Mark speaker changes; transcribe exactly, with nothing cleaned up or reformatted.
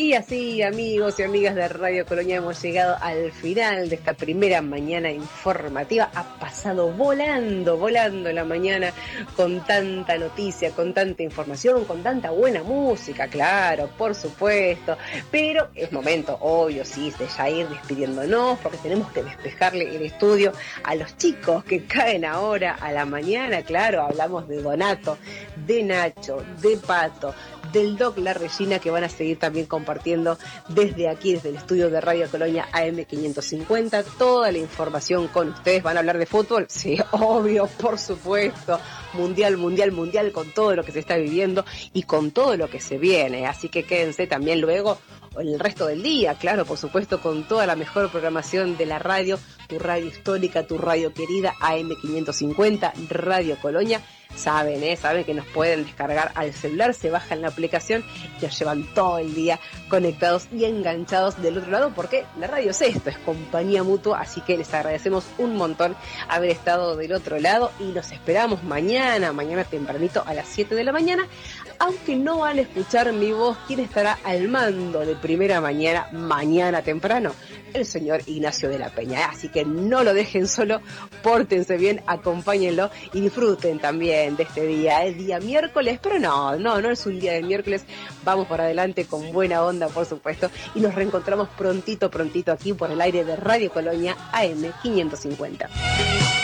Speaker 1: Y así, amigos y amigas de Radio Colonia, hemos llegado al final de esta primera mañana informativa. Ha pasado volando, volando la mañana con tanta noticia, con tanta información, con tanta buena música, claro, por supuesto. Pero es momento, obvio, sí, de ya ir despidiéndonos, porque tenemos que despejarle el estudio a los chicos que caen ahora a la mañana. Claro, hablamos de Donato, de Nacho, de Pato, del Doc La Regina, que van a seguir también compartiendo desde aquí, desde el estudio de Radio Colonia A M quinientos cincuenta, toda la información con ustedes. ¿Van a hablar de fútbol? Sí, obvio, por supuesto. Mundial, mundial, mundial, con todo lo que se está viviendo y con todo lo que se viene. Así que quédense también luego en el resto del día, claro, por supuesto, con toda la mejor programación de la radio, tu radio histórica, tu radio querida, A M quinientos cincuenta, Radio Colonia. Saben, ¿eh? Saben que nos pueden descargar al celular, se bajan la aplicación y nos llevan todo el día conectados y enganchados del otro lado, porque la radio es esto, es compañía mutua, así que les agradecemos un montón haber estado del otro lado y los esperamos mañana, mañana tempranito a las siete de la mañana, aunque no van a escuchar mi voz. ¿Quién estará al mando de primera mañana, mañana temprano? El señor Ignacio de la Peña, así que no lo dejen solo, pórtense bien, acompáñenlo y disfruten también de este día, es día miércoles, pero no, no, no es un día de miércoles, vamos por adelante con buena onda, por supuesto, y nos reencontramos prontito, prontito aquí por el aire de Radio Colonia A M quinientos cincuenta.